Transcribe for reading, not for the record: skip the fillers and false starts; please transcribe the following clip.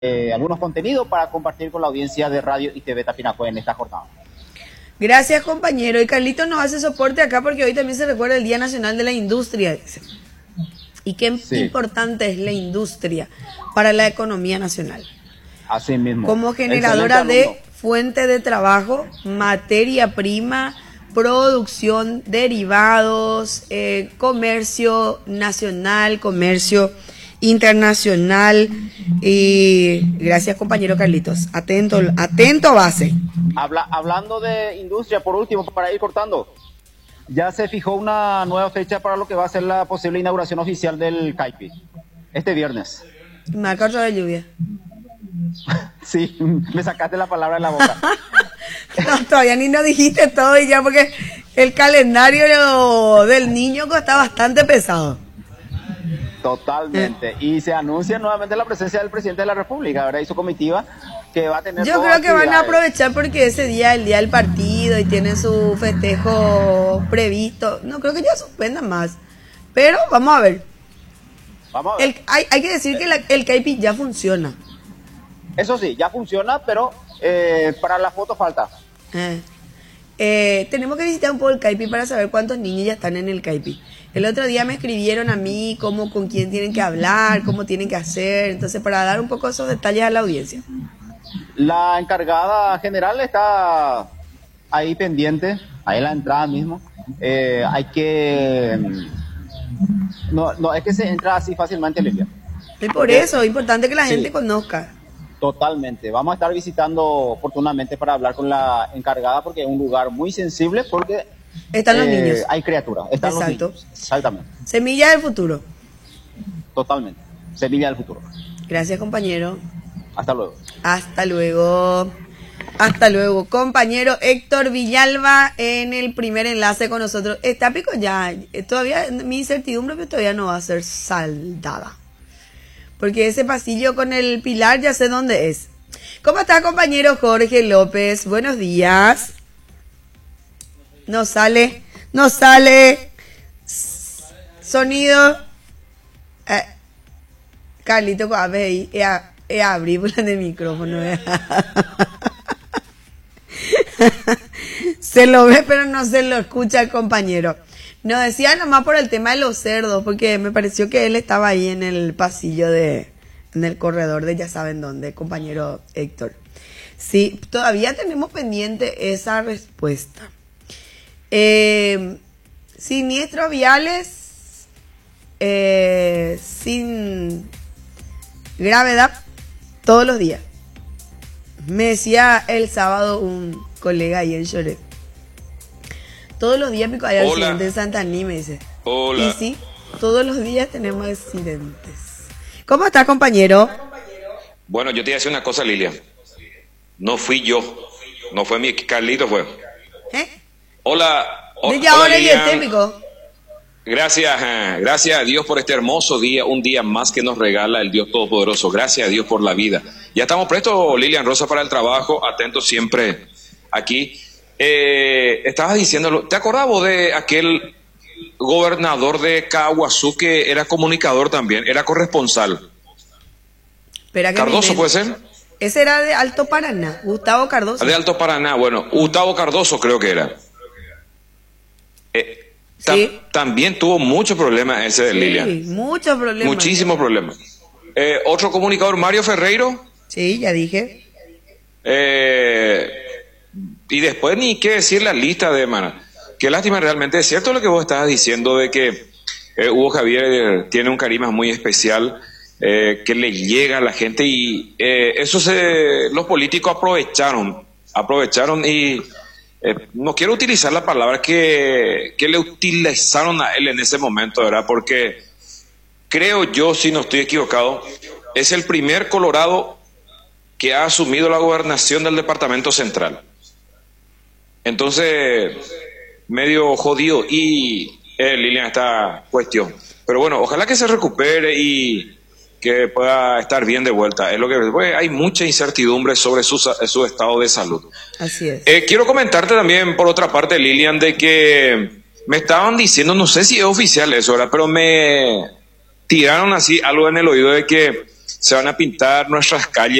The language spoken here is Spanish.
algunos contenidos para compartir con la audiencia de Radio y TV Tapinaco en esta jornada. Gracias, compañero. Y Carlitos nos hace soporte acá porque hoy también se recuerda el Día Nacional de la Industria, dice. Y qué importante es la industria para la economía nacional. Así mismo. Como generadora de fuente de trabajo, materia prima, producción, derivados, comercio nacional, comercio internacional. Y gracias, compañero Carlitos. Atento base. Hablando de industria, por último, para ir cortando, ya se fijó una nueva fecha para lo que va a ser la posible inauguración oficial del CAIPI, este viernes. Marca otra de lluvia. Sí, me sacaste la palabra de la boca. No, todavía ni nos dijiste todo y ya, porque el calendario del niño está bastante pesado. Totalmente. Y se anuncia nuevamente la presencia del presidente de la República, ¿verdad? Y su comitiva, que va a tener... Yo creo que van a aprovechar porque ese día es el día del partido y tienen su festejo previsto. No creo que ya suspendan más. Pero vamos a ver. Vamos a ver. Hay que decir que el CAIPI ya funciona. Eso sí, ya funciona, pero para la foto falta. Tenemos que visitar un poco el CAIPI para saber cuántos niños ya están en el CAIPI. El otro día me escribieron a mí con quién tienen que hablar, cómo tienen que hacer. Entonces, para dar un poco esos detalles a la audiencia. La encargada general está ahí pendiente, ahí en la entrada mismo. Hay que... No es que se entra así fácilmente limpia. Y por eso es importante que la gente conozca. Totalmente. Vamos a estar visitando oportunamente para hablar con la encargada porque es un lugar muy sensible porque están los niños. Hay criaturas. Están los niños. Exactamente. Semilla del futuro. Totalmente. Semilla del futuro. Gracias, compañero. Hasta luego. Hasta luego. Hasta luego. Compañero Héctor Villalba en el primer enlace con nosotros. Está pico ya. Todavía mi incertidumbre pero todavía no va a ser saldada. Porque ese pasillo con el pilar ya sé dónde es. ¿Cómo está, compañero Jorge López? Buenos días. No sale. Sonido. Carlito, a ver, abrí el micrófono. Se lo ve, pero no se lo escucha el compañero. Nos decía nomás por el tema de los cerdos, porque me pareció que él estaba ahí en el pasillo en el corredor de ya saben dónde, compañero Héctor. Sí, todavía tenemos pendiente esa respuesta. Siniestros viales sin gravedad todos los días. Me decía el sábado un colega ahí en Lloret. Todos los días pico hay accidentes en Santaní, me dice. Hola. Y sí, todos los días tenemos accidentes. ¿Cómo está, compañero? Bueno, yo te iba a decir una cosa, Lilian. No fui yo. No fue mi Carlito, fue. Hola. Desde ahora y el típico. Gracias a Dios por este hermoso día, un día más que nos regala el Dios Todopoderoso. Gracias a Dios por la vida. Ya estamos prestos, Lilian Rosa, para el trabajo. Atentos siempre aquí. Estabas diciéndolo, ¿te acordás vos de aquel gobernador de Caguazú que era comunicador también, era corresponsal? ¿Cardoso puede ser? Ese era de Alto Paraná, Gustavo Cardoso. De Alto Paraná, bueno, Gustavo Cardoso creo que era. Sí. También tuvo muchos problemas ese de Lilian. Muchos problemas. Muchísimos problemas. Otro comunicador, Mario Ferreiro. Sí, ya dije. Y después ni qué decir la lista de Mana. Qué lástima realmente. Es cierto lo que vos estabas diciendo de que Hugo Javier tiene un carisma muy especial que le llega a la gente y los políticos aprovecharon y no quiero utilizar la palabra que le utilizaron a él en ese momento, ¿verdad? Porque creo yo, si no estoy equivocado, es el primer Colorado que ha asumido la gobernación del Departamento Central. Entonces, medio jodido y Lilian, esta cuestión. Pero bueno, ojalá que se recupere y que pueda estar bien de vuelta. Es lo que hay mucha incertidumbre sobre su estado de salud. Así es. Quiero comentarte también, por otra parte, Lilian, de que me estaban diciendo, no sé si es oficial eso, ¿verdad? Pero me tiraron así algo en el oído de que se van a pintar nuestras calles